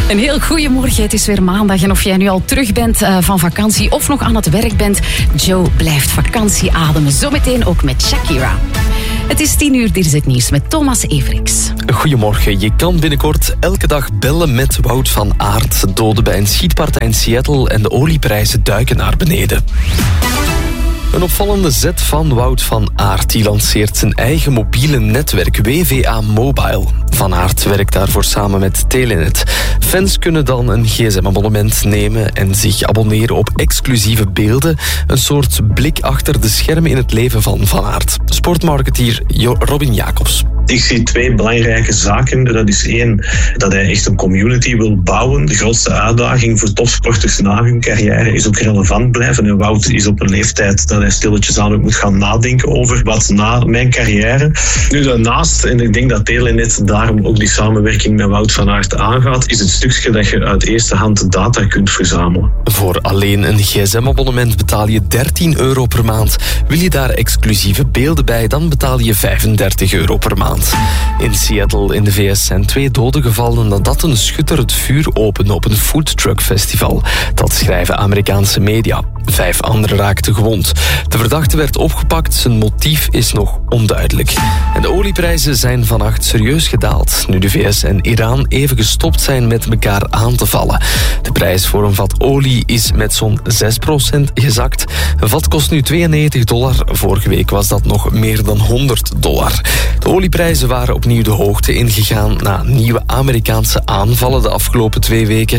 Een heel goede morgen. Het is weer maandag. En of jij nu al terug bent van vakantie of nog aan het werk bent, Joe blijft vakantie ademen. Zometeen ook met Shakira. Het is 10 uur, dit is het nieuws met Thomas Everix. Goedemorgen. Je kan binnenkort elke dag bellen met Wout van Aert. Doden bij een schietpartij in Seattle en de olieprijzen duiken naar beneden. Een opvallende zet van Wout van Aert. Die lanceert zijn eigen mobiele netwerk, WVA Mobile. Van Aert werkt daarvoor samen met Telenet. Fans kunnen dan een gsm-abonnement nemen en zich abonneren op exclusieve beelden. Een soort blik achter de schermen in het leven van Van Aert. Sportmarketeer Robin Jacobs. Ik zie 2 belangrijke zaken. Dat is 1, dat hij echt een community wil bouwen. De grootste uitdaging voor topsporters na hun carrière is ook relevant blijven. En Wout is op een leeftijd dat hij stilletjes aan ook moet gaan nadenken over wat na mijn carrière. Nu daarnaast, en ik denk dat Telenet daarom ook die samenwerking met Wout van Aert aangaat, is het stukje dat je uit eerste hand data kunt verzamelen. Voor alleen een gsm-abonnement betaal je €13 per maand. Wil je daar exclusieve beelden bij, dan betaal je €35 per maand. In Seattle in de VS zijn 2 doden gevallen nadat een schutter het vuur opende op een foodtruckfestival. Dat schrijven Amerikaanse media. 5 anderen raakten gewond. De verdachte werd opgepakt, zijn motief is nog onduidelijk. En de olieprijzen zijn vannacht serieus gedaald, nu de VS en Iran even gestopt zijn met elkaar aan te vallen. De prijs voor een vat olie is met zo'n 6% gezakt. Een vat kost nu $92. Vorige week was dat nog meer dan $100. De olieprijzen waren opnieuw de hoogte ingegaan na nieuwe Amerikaanse aanvallen de afgelopen 2 weken.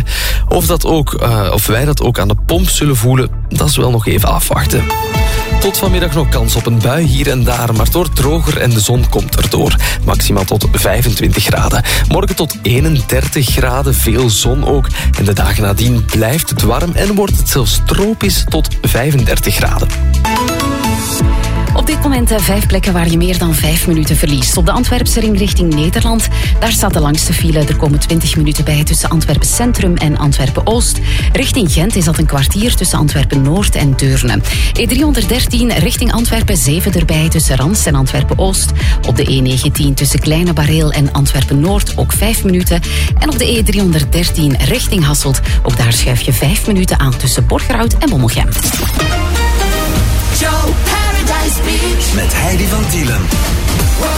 Of wij dat ook aan de pomp zullen voelen, dat is wel nog even afwachten. Tot vanmiddag nog kans op een bui hier en daar, maar het wordt droger en de zon komt erdoor. Maximaal tot 25 graden. Morgen tot 31 graden, veel zon ook. En de dagen nadien blijft het warm en wordt het zelfs tropisch tot 35 graden. Op dit moment 5 plekken waar je meer dan 5 minuten verliest. Op de Antwerpse ring richting Nederland, daar staat de langste file. Er komen 20 minuten bij tussen Antwerpen Centrum en Antwerpen Oost. Richting Gent is dat een kwartier tussen Antwerpen Noord en Deurne. E313 richting Antwerpen 7 erbij tussen Rans en Antwerpen Oost. Op de E19 tussen Kleine Bareel en Antwerpen Noord ook 5 minuten. En op de E313 richting Hasselt, ook daar schuif je 5 minuten aan tussen Borgerhout en Bommelgem. Met Heidi van Tielen.